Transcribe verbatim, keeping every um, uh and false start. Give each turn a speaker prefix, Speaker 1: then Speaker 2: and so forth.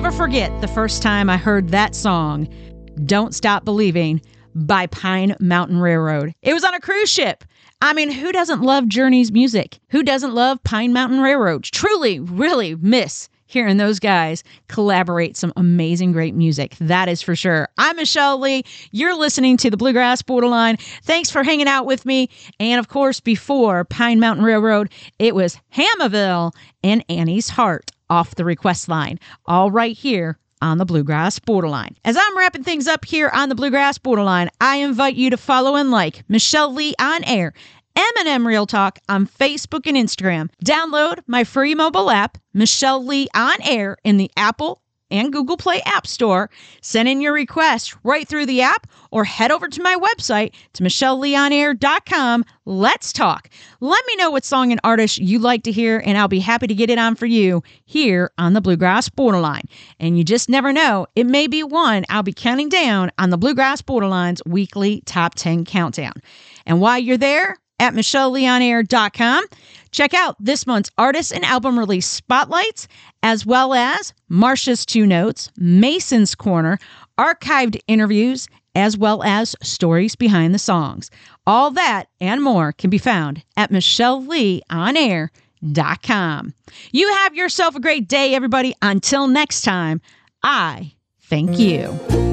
Speaker 1: never forget the first time I heard that song, Don't Stop Believing, by Pine Mountain Railroad. It was on a cruise ship. I mean, who doesn't love Journey's music? Who doesn't love Pine Mountain Railroad? Truly, really miss hearing those guys collaborate some amazing, great music. That is for sure. I'm Michelle Lee. You're listening to the Bluegrass Borderline. Thanks for hanging out with me. And of course, before Pine Mountain Railroad, it was Hammerville and Annie's Heart off the request line. All right here on the Bluegrass Borderline. As I'm wrapping things up here on the Bluegrass Borderline, I invite you to follow and like Michelle Lee on Air, M and M Real Talk on Facebook and Instagram. Download my free mobile app, Michelle Lee on Air, in the Apple and Google Play App Store. Send in your request right through the app or head over to my website to michelle lee on air dot com. Let's talk. Let me know what song and artist you like to hear, and I'll be happy to get it on for you here on the Bluegrass Borderline. And you just never know, it may be one I'll be counting down on the Bluegrass Borderline's weekly Top ten Countdown. And while you're there, at michelle lee on air dot com. Check out this month's artist and album release spotlights, as well as Marcia's Two Notes, Mason's Corner, archived interviews, as well as stories behind the songs. All that and more can be found at michelle lee on air dot com. You have yourself a great day, everybody. Until next time, I thank you.